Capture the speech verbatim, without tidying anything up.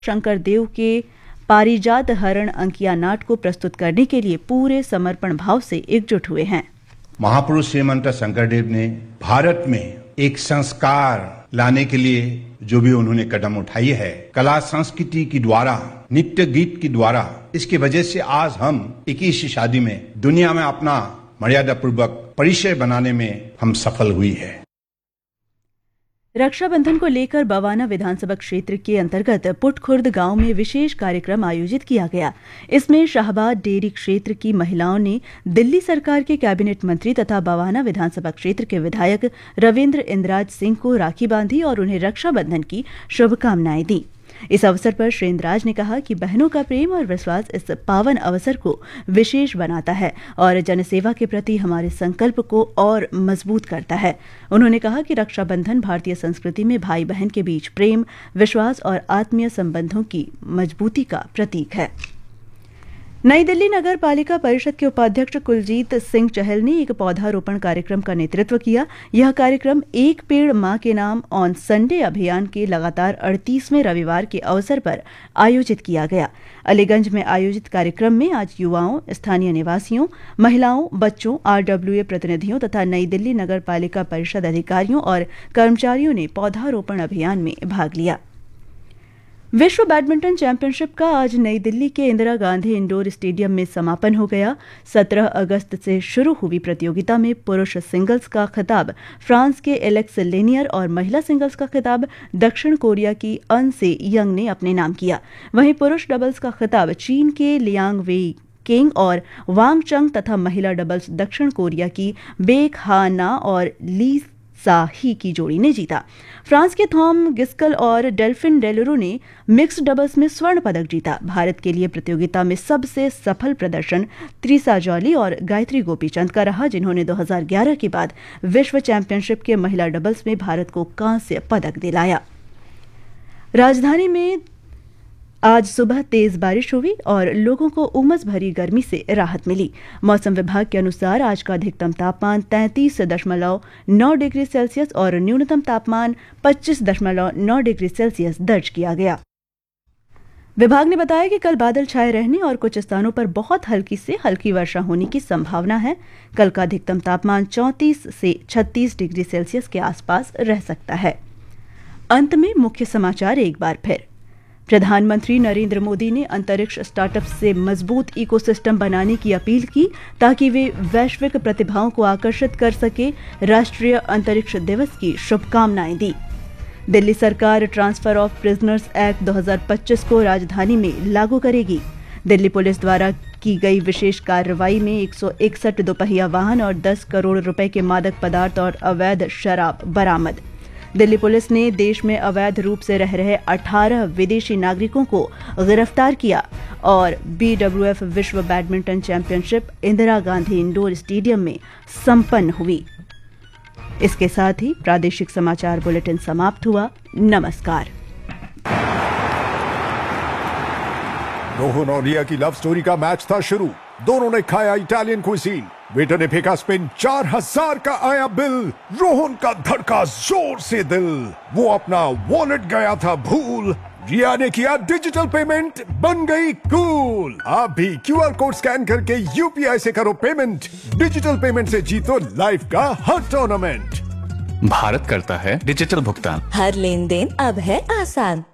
शंकर देव के पारिजात हरण अंकिया नाट को प्रस्तुत करने के लिए पूरे समर्पण भाव से एकजुट हुए हैं। महापुरुष श्रीमंत शंकरदेव ने भारत में एक संस्कार लाने के लिए जो भी उन्होंने कदम उठाई है, कला संस्कृति के द्वारा, नित्य गीत के द्वारा, इसकी वजह से आज हम इक्कीसवीं शादी में दुनिया में अपना मर्यादा पूर्वक परिचय बनाने में हम सफल हुई है। रक्षाबंधन को लेकर बवाना विधानसभा क्षेत्र के अंतर्गत पुटखुर्द गांव में विशेष कार्यक्रम आयोजित किया गया। इसमें शाहबाद डेयरी क्षेत्र की महिलाओं ने दिल्ली सरकार के कैबिनेट मंत्री तथा बवाना विधानसभा क्षेत्र के विधायक रविंद्र इंद्राज सिंह को राखी बांधी और उन्हें रक्षाबंधन की शुभकामनाएं दी। इस अवसर पर श्री इंद्राज ने कहा कि बहनों का प्रेम और विश्वास इस पावन अवसर को विशेष बनाता है और जनसेवा के प्रति हमारे संकल्प को और मजबूत करता है। उन्होंने कहा कि रक्षाबंधन भारतीय संस्कृति में भाई बहन के बीच प्रेम, विश्वास और आत्मीय संबंधों की मजबूती का प्रतीक है। नई दिल्ली नगर पालिका परिषद के उपाध्यक्ष कुलजीत सिंह चहल ने एक पौधारोपण कार्यक्रम का नेतृत्व किया। यह कार्यक्रम एक पेड़ मां के नाम ऑन संडे अभियान के लगातार अड़तीसवें रविवार के अवसर पर आयोजित किया गया। अलीगंज में आयोजित कार्यक्रम में आज युवाओं, स्थानीय निवासियों, महिलाओं, बच्चों, आरडब्ल्यूए प्रतिनिधियों तथा नई दिल्ली नगर पालिका परिषद अधिकारियों और कर्मचारियों ने पौधारोपण अभियान में भाग लिया। विश्व बैडमिंटन चैंपियनशिप का आज नई दिल्ली के इंदिरा गांधी इंडोर स्टेडियम में समापन हो गया। सत्रह अगस्त से शुरू हुई प्रतियोगिता में पुरुष सिंगल्स का खिताब फ्रांस के एलेक्स लेनियर और महिला सिंगल्स का खिताब दक्षिण कोरिया की अन से यंग ने अपने नाम किया। वहीं पुरुष डबल्स का खिताब चीन के लियांग वेई किंग और वांग चंग तथा महिला डबल्स दक्षिण कोरिया की बेक हा ना और ली साही की जोड़ी ने जीता। फ्रांस के थॉम गिस्कल और डेल्फिन डेलरो ने मिक्स्ड डबल्स में स्वर्ण पदक जीता। भारत के लिए प्रतियोगिता में सबसे सफल प्रदर्शन त्रिसा जॉली और गायत्री गोपीचंद का रहा, जिन्होंने दो हज़ार ग्यारह के बाद विश्व चैंपियनशिप के महिला डबल्स में भारत को कांस्य पदक दिलाया। राजधानी में आज सुबह तेज बारिश हुई और लोगों को उमस भरी गर्मी से राहत मिली। मौसम विभाग के अनुसार आज का अधिकतम तापमान तैंतीस दशमलव नौ डिग्री सेल्सियस और न्यूनतम तापमान पच्चीस दशमलव नौ डिग्री सेल्सियस दर्ज किया गया। विभाग ने बताया कि कल बादल छाए रहने और कुछ स्थानों पर बहुत हल्की से हल्की वर्षा होने की संभावना है। कल का अधिकतम तापमान चौंतीस से छत्तीस डिग्री सेल्सियस के आसपास रह सकता है। अंत में मुख्य समाचार एक बार फिर। प्रधानमंत्री नरेंद्र मोदी ने अंतरिक्ष स्टार्टअप से मजबूत इकोसिस्टम बनाने की अपील की ताकि वे वैश्विक प्रतिभाओं को आकर्षित कर सके। राष्ट्रीय अंतरिक्ष दिवस की शुभकामनाएं दी। दिल्ली सरकार ट्रांसफर ऑफ प्रिजनर्स एक्ट दो हज़ार पच्चीस को राजधानी में लागू करेगी। दिल्ली पुलिस द्वारा की गई विशेष कार्रवाई में एक सौ इकसठ दोपहिया वाहन और दस करोड़ रुपए के मादक पदार्थ और अवैध शराब बरामद। दिल्ली पुलिस ने देश में अवैध रूप से रह रहे अठारह विदेशी नागरिकों को गिरफ्तार किया और बीडब्ल्यूएफ विश्व badminton championship Indira Gandhi indoor stadium में संपन्न हुई। इसके साथ ही प्रादेशिक समाचार बुलेटिन समाप्त हुआ। नमस्कार। रोहन और रिया की लव स्टोरी का मैच था शुरू। दोनों ने खाया इटालियन कुजीन। वेटर ने फेंका स्पिन, चार हजार का आया बिल। रोहन का धड़का जोर से दिल। वो अपना वॉलेट गया था भूल। रिया ने किया डिजिटल पेमेंट, बन गई कूल। आप भी क्यूआर कोड स्कैन करके यूपीआई से करो पेमेंट। डिजिटल पेमेंट से जीतो लाइफ का हर टूर्नामेंट। भारत करता है डिजिटल भुगतान। हर लेन देन अब है आसान।